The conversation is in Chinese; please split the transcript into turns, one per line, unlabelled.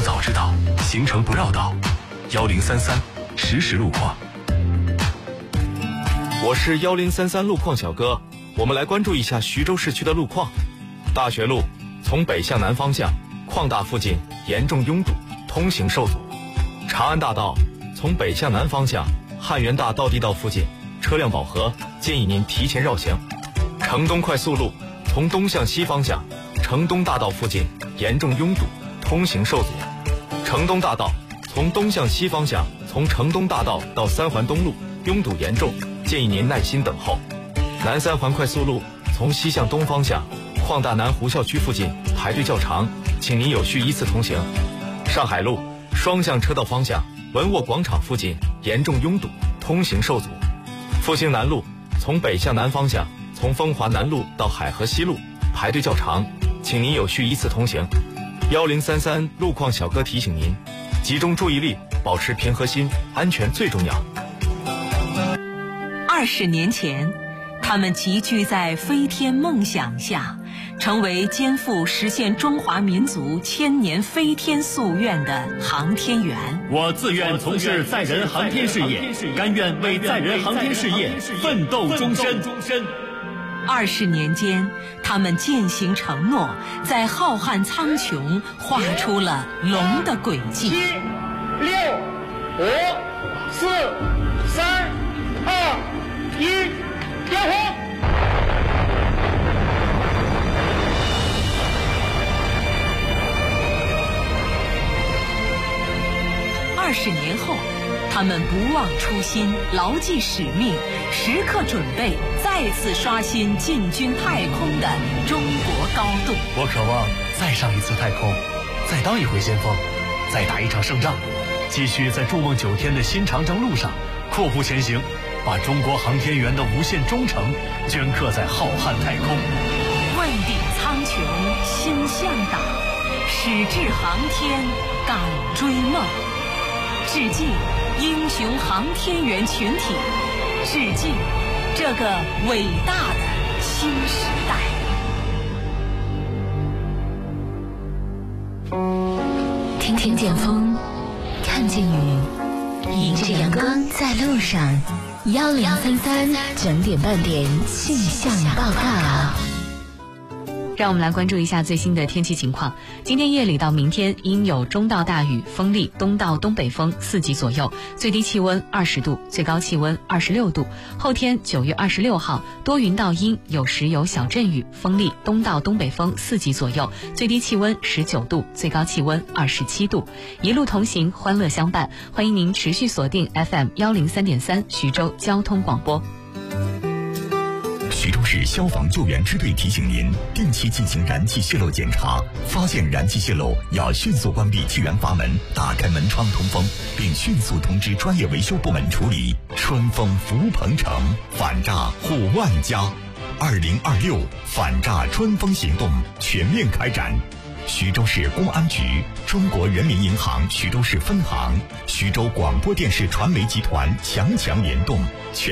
早知道，行程不绕道。1033实时路况。
我是1033路况小哥，我们来关注一下徐州市区的路况。大学路从北向南方向，矿大附近严重拥堵，通行受阻。长安大道从北向南方向，汉源大道地道附近车辆饱和，建议您提前绕行。城东快速路从东向西方向，城东大道附近严重拥堵，通行受阻。城东大道从东向西方向，从城东大道到三环东路拥堵严重，建议您耐心等候。南三环快速路从西向东方向，矿大南湖校区附近排队较长，请您有序依次同行。上海路双向车道方向，文沃广场附近严重拥堵，通行受阻。复兴南路从北向南方向，从丰华南路到海河西路排队较长，请您有序依次同行。1033路况小哥提醒您，集中注意力，保持平和心，安全最重要。
20年前，他们集聚在飞天梦想下，成为肩负实现中华民族千年飞天夙愿的航天员。
我自愿从事载人航天事业，甘愿为载人航天事业奋斗终身。
20年间，他们践行承诺，在浩瀚苍穹画出了龙的轨迹。
7、6、5、4、3、2、1，点火
！20年后，他们不忘初心，牢记使命，时刻准备再次刷新进军太空的中国高度。
我渴望再上一次太空，再当一回先锋，再打一场胜仗，继续在筑梦9天的新长征路上阔步前行，把中国航天员的无限忠诚镌刻在浩瀚太空。
问鼎苍穹心向党，矢志航天敢追梦。致敬英雄航天员群体，致敬这个伟大的新时代。
听听见风，看见雨，迎着阳光在路上。1033整点半点气象报告。
让我们来关注一下最新的天气情况。今天夜里到明天阴有中到大雨，风力东到东北风4级左右，最低气温20度，最高气温26度。后天9月26号多云到阴，有时有小阵雨，风力东到东北风4级左右，最低气温19度，最高气温27度。一路同行，欢乐相伴，欢迎您持续锁定 FM 103.3徐州交通广播。
徐州市消防救援支队提醒您，定期进行燃气泄漏检查，发现燃气泄漏要迅速关闭气源阀门，打开门窗通风，并迅速通知专业维修部门处理。春风福鹏城，反诈护万家。2026反诈春风行动全面开展。徐州市公安局、中国人民银行徐州市分行、徐州广播电视传媒集团强联动。